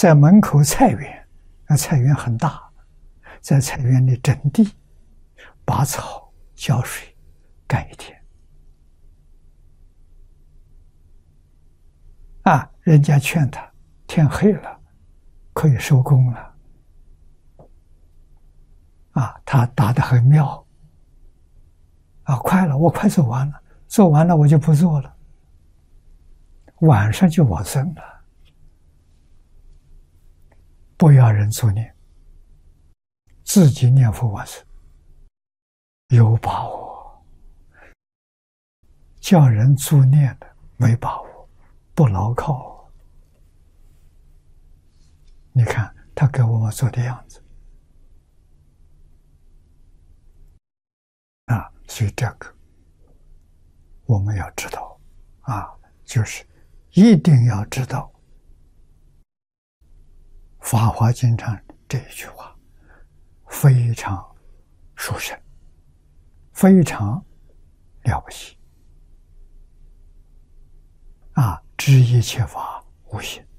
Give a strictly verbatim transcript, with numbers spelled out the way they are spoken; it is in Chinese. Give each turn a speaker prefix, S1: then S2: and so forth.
S1: 在门口菜园，那菜园很大，在菜园里整地、拔草、浇水，干一天。啊，人家劝他，天黑了，可以收工了。啊，他答得很妙。啊，快了，我快做完了，做完了我就不做了。晚上就往生了。不要人助念，自己念佛往生，有把握。叫人助念的没把握，不牢靠。你看他给我们做的样子啊，所以这个我们要知道啊，就是一定要知道《法华经》上这一句话非常殊胜，非常了不起啊！知一切法无形。